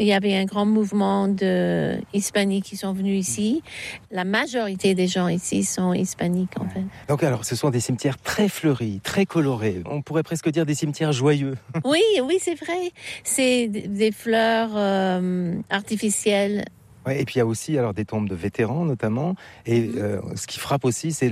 Il y avait un grand mouvement de hispaniques qui sont venus ici. La majorité des gens ici sont hispaniques, en fait. Donc alors, ce sont des cimetières très fleuris, très colorés. On pourrait presque dire des cimetières joyeux. Oui, c'est vrai. C'est des fleurs artificielles. Ouais, et puis il y a aussi alors des tombes de vétérans notamment. Et ce qui frappe aussi, c'est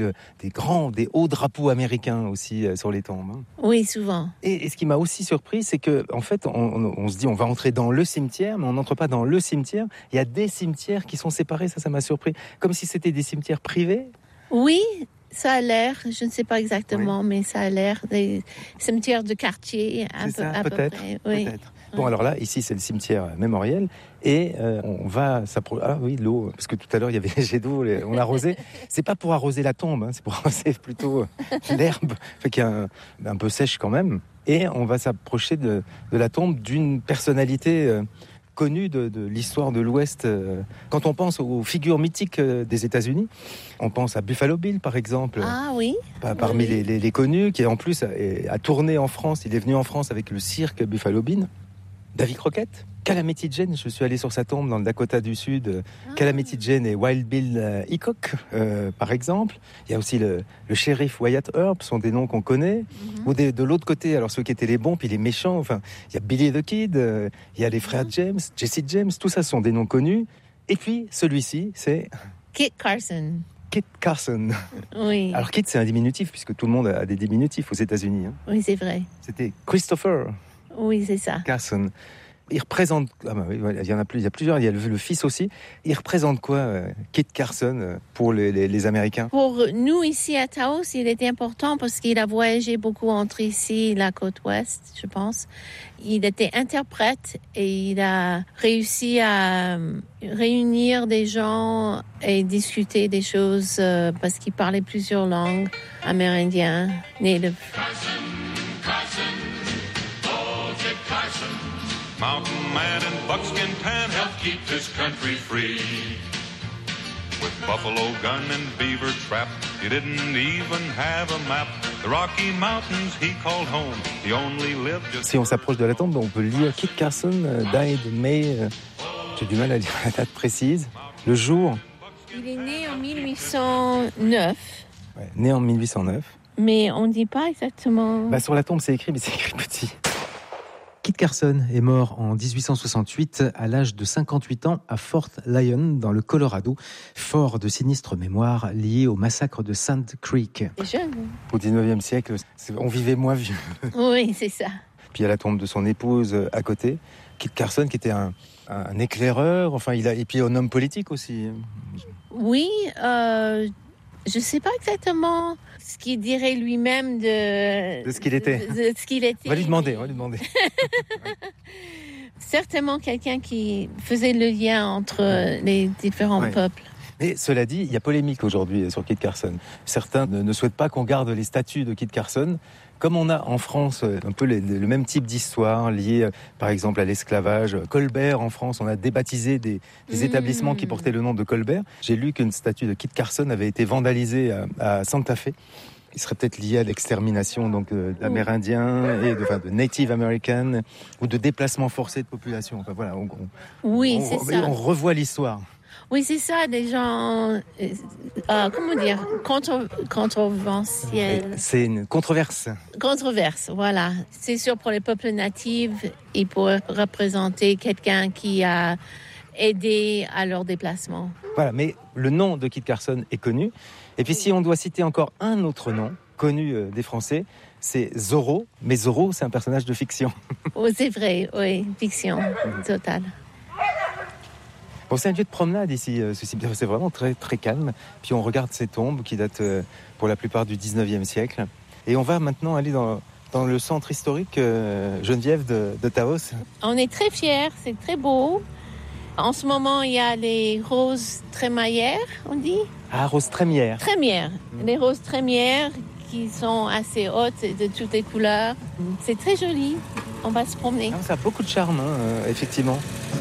des hauts drapeaux américains aussi sur les tombes. Hein. Oui, souvent. Et ce qui m'a aussi surpris, c'est que en fait, on se dit on va entrer dans le cimetière, mais on n'entre pas dans le cimetière. Il y a des cimetières qui sont séparés. Ça m'a surpris, comme si c'était des cimetières privés. Oui. Ça a l'air, je ne sais pas exactement, mais ça a l'air des cimetières de quartier à peu près. Oui. Peut-être. Bon, alors là, ici, c'est le cimetière mémoriel. Et on va s'approcher. Ah oui, l'eau, parce que tout à l'heure, il y avait des jets d'eau, on arrosait. C'est pas pour arroser la tombe, hein, c'est pour arroser plutôt l'herbe, qui est un peu sèche quand même. Et on va s'approcher de la tombe d'une personnalité connue de l'histoire de l'Ouest. Quand on pense aux figures mythiques des États-Unis, on pense à Buffalo Bill, par exemple. Ah oui. Parmi les connus, qui en plus a tourné en France. Il est venu en France avec le cirque Buffalo Bill. Davy Crockett, Calamity Jane, je suis allé sur sa tombe dans le Dakota du Sud. Calamity Jane et Wild Bill Hickok, par exemple. Il y a aussi le shérif Wyatt Earp, sont des noms qu'on connaît. Ou de l'autre côté, alors ceux qui étaient les bons puis les méchants. Enfin, il y a Billy the Kid, il y a les frères James, Jesse James, tout ça sont des noms connus. Et puis celui-ci, c'est Kit Carson. Kit Carson. Oui. Alors Kit, c'est un diminutif puisque tout le monde a des diminutifs aux États-Unis. Hein. Oui, c'est vrai. C'était Christopher. Oui, c'est ça. Carson. Il représente. Il y en a plus. Il y a plusieurs. Il y a le fils aussi. Il représente quoi, Kit Carson, pour les Américains? Pour nous ici à Taos, il était important parce qu'il a voyagé beaucoup entre ici et la côte ouest, je pense. Il était interprète et il a réussi à réunir des gens et discuter des choses parce qu'il parlait plusieurs langues amérindiennes, native. Mountain man in buckskin tan helped keep this country free. With buffalo gun and beaver trap, he didn't even have a map. The Rocky Mountains he called home. He only lived just... Si on s'approche de la tombe, on peut lire Kit Carson died May. J'ai du mal à lire la date précise. Le jour. Il est né en 1809. Ouais, né en 1809. Mais on ne dit pas exactement... Sur la tombe, c'est écrit, mais c'est écrit petit. Kit Carson est mort en 1868 à l'âge de 58 ans à Fort Lyon, dans le Colorado, fort de sinistre mémoire lié au massacre de Sand Creek. C'est jeune. Au 19e siècle, on vivait moins vieux. Oui, c'est ça. Puis il y a la tombe de son épouse à côté. Kit Carson, qui était un éclaireur, et puis un homme politique aussi. Oui, je ne sais pas exactement ce qu'il dirait lui-même de ce qu'il était. De ce qu'il était. On va lui demander. Certainement quelqu'un qui faisait le lien entre les différents peuples. Mais cela dit, il y a polémique aujourd'hui sur Kit Carson. Certains ne souhaitent pas qu'on garde les statues de Kit Carson. Comme on a en France un peu le même type d'histoire liée, par exemple, à l'esclavage. Colbert, en France, on a débaptisé des établissements qui portaient le nom de Colbert. J'ai lu qu'une statue de Kit Carson avait été vandalisée à Santa Fe. Il serait peut-être lié à l'extermination d'Amérindiens et de Native American ou de déplacement forcé de population. Enfin, voilà, c'est ça. On revoit l'histoire. Oui, c'est ça, des gens, controversiels. C'est une controverse. Controverse, voilà. C'est sûr, pour les peuples natifs, il pourrait représenter quelqu'un qui a aidé à leur déplacement. Voilà, mais le nom de Kit Carson est connu. Et puis si on doit citer encore un autre nom connu des Français, c'est Zorro. Mais Zorro, c'est un personnage de fiction. Oh, c'est vrai, oui, fiction totale. Bon, c'est un lieu de promenade ici, c'est vraiment très, très calme. Puis on regarde ces tombes qui datent pour la plupart du 19e siècle. Et on va maintenant aller dans le centre historique Geneviève de Taos. On est très fiers, c'est très beau. En ce moment, il y a les roses trémaillères, on dit. Ah, roses trémières. Trémières. Les roses trémières qui sont assez hautes et de toutes les couleurs. C'est très joli. On va se promener. Ça a beaucoup de charme, effectivement.